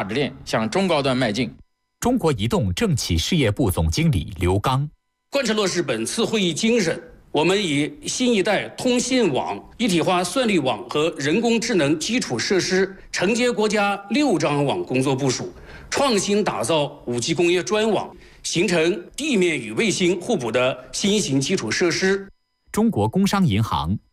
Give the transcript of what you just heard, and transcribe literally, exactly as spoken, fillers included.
值链向中高端迈进。 中国移动政企事业部总经理刘刚， 贯彻落实本次会议精神，我们以新一代通信网、一体化算力网和人工智能基础设施承接国家六张网工作部署，创新打造 五 G 工业专网，形成地面与卫星互补的新型基础设施。 中国工商银行